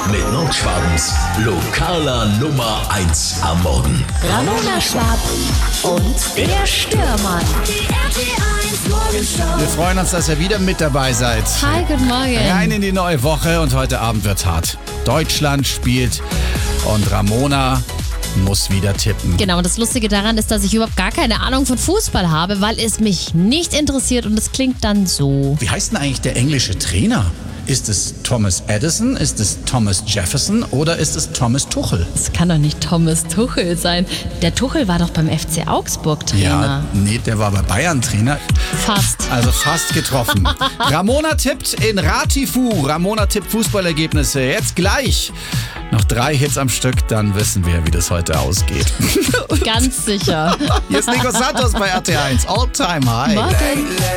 mit Nordschwabens lokaler Nummer 1 am Morgen. Ramona Schwab und der Stürmann. Die RT1 Morgenshow. Wir freuen uns, dass ihr wieder mit dabei seid. Hi, guten Morgen. Rein in die neue Woche und heute Abend wird's hart. Deutschland spielt und Ramona muss wieder tippen. Genau, und das Lustige daran ist, dass ich überhaupt gar keine Ahnung von Fußball habe, weil es mich nicht interessiert und es klingt dann so. Wie heißt denn eigentlich der englische Trainer? Ist es Thomas Edison, ist es Thomas Jefferson oder ist es Thomas Tuchel? Das kann doch nicht Thomas Tuchel sein. Der Tuchel war doch beim FC Augsburg Trainer. Ja, nee, der war bei Bayern Trainer. Fast. Also fast getroffen. Ramona tippt in Ratifu. Ramona tippt Fußballergebnisse. Jetzt gleich. Noch 3 Hits am Stück, dann wissen wir, wie das heute ausgeht. Ganz sicher. Hier ist Nico Santos bei RT1. All Time High. Morgen.